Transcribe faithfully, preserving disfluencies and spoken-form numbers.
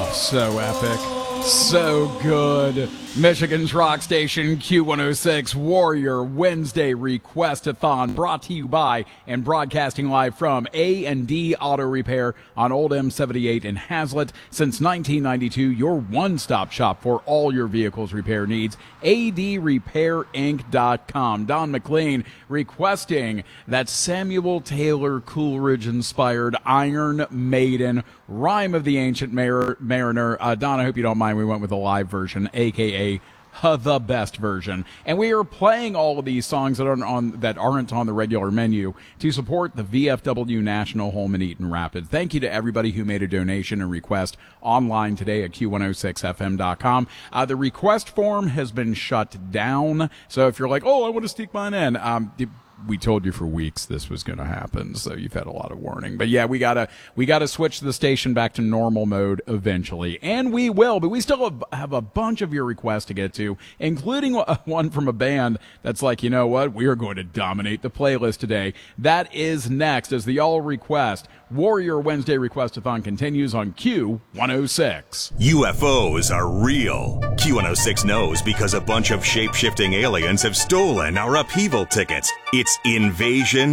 So epic. So good. Michigan's rock station Q one oh six Warrior Wednesday Request-a-thon, brought to you by and broadcasting live from A and D Auto Repair on Old M seventy-eight in Hazlet. Since nineteen ninety-two, your one-stop shop for all your vehicle's repair needs. A D repair inc dot com. Don McLean requesting that Samuel Taylor Coleridge-inspired Iron Maiden, Rime of the Ancient Mar- Mariner. Uh, Don, I hope you don't mind. We went with a live version, a k a. Uh, the best version, and we are playing all of these songs that aren't on that aren't on the regular menu to support the V F W National Home in Eaton Rapids. Thank you to everybody who made a donation and request online today at Q one oh six F M dot com. Uh, the request form has been shut down, so if you're like, oh, I want to sneak mine in, um, we told you for weeks this was going to happen, so you've had a lot of warning. But yeah, we gotta we gotta switch the station back to normal mode eventually, and we will. But we still have, have a bunch of your requests to get to, including one from a band that's like, you know what, we are going to dominate the playlist today. That is next as the all request Warrior Wednesday Request-a-thon continues on Q one oh six. U F Os are real. Q one oh six knows because a bunch of shape-shifting aliens have stolen our upheaval tickets. It's Invasion